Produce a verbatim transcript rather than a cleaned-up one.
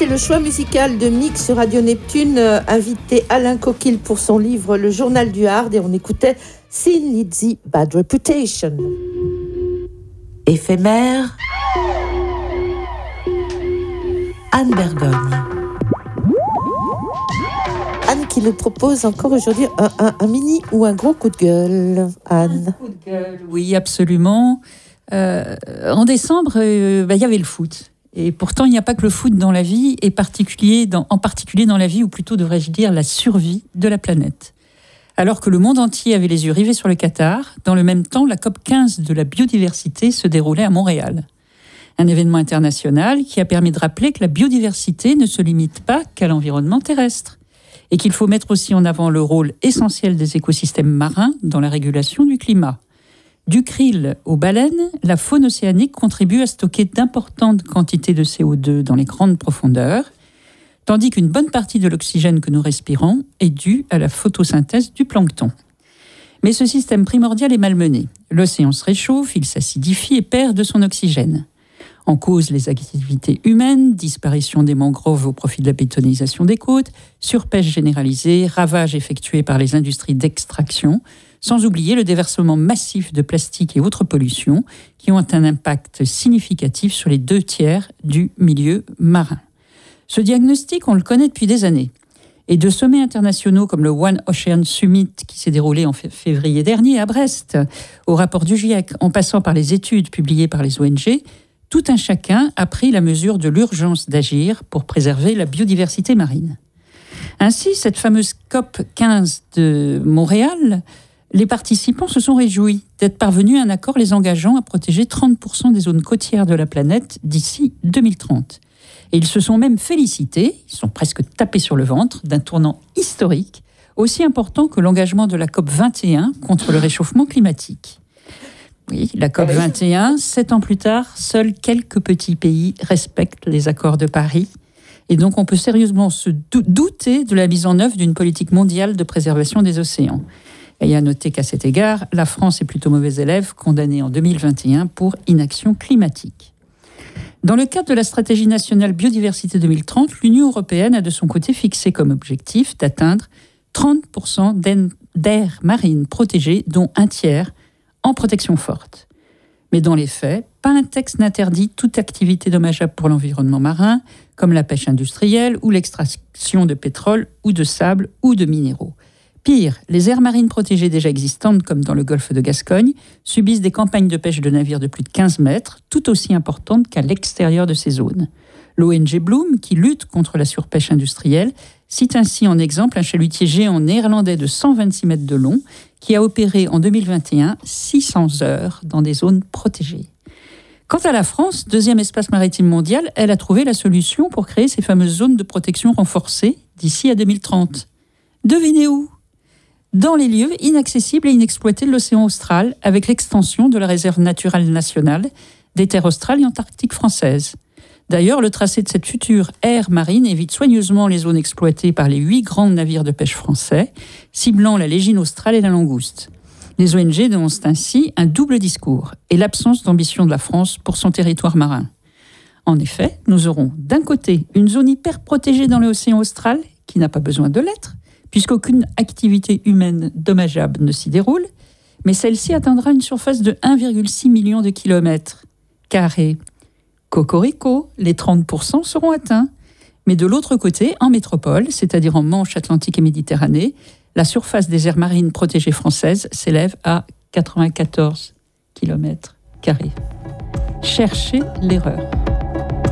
le choix musical de Mix Radio Neptune, euh, invité Alain Coquille pour son livre Le Journal du Hard, et on écoutait Thin Lizzy Bad Reputation. Éphémère, Anne Bergogne. Anne qui nous propose encore aujourd'hui un, un, un mini ou un gros coup de gueule. Anne. Un coup de gueule, oui, absolument. Euh, en décembre, euh, bah, y avait le foot. Et pourtant, il n'y a pas que le foot dans la vie, et particulier dans, en particulier dans la vie, ou plutôt devrais-je dire la survie de la planète. Alors que le monde entier avait les yeux rivés sur le Qatar, dans le même temps, la C O P quinze de la biodiversité se déroulait à Montréal. Un événement international qui a permis de rappeler que la biodiversité ne se limite pas qu'à l'environnement terrestre, et qu'il faut mettre aussi en avant le rôle essentiel des écosystèmes marins dans la régulation du climat. Du krill aux baleines, la faune océanique contribue à stocker d'importantes quantités de C O deux dans les grandes profondeurs, tandis qu'une bonne partie de l'oxygène que nous respirons est due à la photosynthèse du plancton. Mais ce système primordial est malmené. L'océan se réchauffe, il s'acidifie et perd de son oxygène. En cause, les activités humaines, disparition des mangroves au profit de la bétonisation des côtes, surpêche généralisée, ravages effectués par les industries d'extraction, sans oublier le déversement massif de plastique et autres pollutions qui ont un impact significatif sur les deux tiers du milieu marin. Ce diagnostic, on le connaît depuis des années. Et de sommets internationaux comme le One Ocean Summit qui s'est déroulé en février dernier à Brest, au rapport du GIEC, en passant par les études publiées par les O N G, tout un chacun a pris la mesure de l'urgence d'agir pour préserver la biodiversité marine. Ainsi, cette fameuse C O P quinze de Montréal, les participants se sont réjouis d'être parvenus à un accord les engageant à protéger trente pour cent des zones côtières de la planète d'ici deux mille trente. Et ils se sont même félicités, ils sont presque tapés sur le ventre, d'un tournant historique, aussi important que l'engagement de la C O P vingt et un contre le réchauffement climatique. Oui, la C O P vingt et un, sept ans plus tard, seuls quelques petits pays respectent les accords de Paris. Et donc on peut sérieusement se douter de la mise en œuvre d'une politique mondiale de préservation des océans. Et à noter qu'à cet égard, la France est plutôt mauvais élève, condamnée en deux mille vingt et un pour inaction climatique. Dans le cadre de la stratégie nationale biodiversité deux mille trente, l'Union européenne a de son côté fixé comme objectif d'atteindre trente pour cent d'aires marines protégées, dont un tiers en protection forte. Mais dans les faits, pas un texte n'interdit toute activité dommageable pour l'environnement marin, comme la pêche industrielle ou l'extraction de pétrole ou de sable ou de minéraux. Pire, les aires marines protégées déjà existantes, comme dans le golfe de Gascogne, subissent des campagnes de pêche de navires de plus de quinze mètres, tout aussi importantes qu'à l'extérieur de ces zones. L'O N G Bloom, qui lutte contre la surpêche industrielle, cite ainsi en exemple un chalutier géant néerlandais de cent vingt-six mètres de long, qui a opéré en deux mille vingt et un six cents heures dans des zones protégées. Quant à la France, deuxième espace maritime mondial, elle a trouvé la solution pour créer ces fameuses zones de protection renforcées d'ici à deux mille trente. Devinez où ? Dans les lieux inaccessibles et inexploités de l'océan austral, avec l'extension de la réserve naturelle nationale des terres australes et antarctiques françaises. D'ailleurs, le tracé de cette future aire marine évite soigneusement les zones exploitées par les huit grands navires de pêche français, ciblant la légine australe et la langouste. Les O N G dénoncent ainsi un double discours et l'absence d'ambition de la France pour son territoire marin. En effet, nous aurons d'un côté une zone hyper protégée dans l'océan austral, qui n'a pas besoin de l'être, puisqu'aucune activité humaine dommageable ne s'y déroule, mais celle-ci atteindra une surface de un virgule six million de kilomètres carrés. Cocorico, les trente pour cent seront atteints. Mais de l'autre côté, en métropole, c'est-à-dire en Manche, Atlantique et Méditerranée, la surface des aires marines protégées françaises s'élève à quatre-vingt-quatorze kilomètres carrés. Cherchez l'erreur.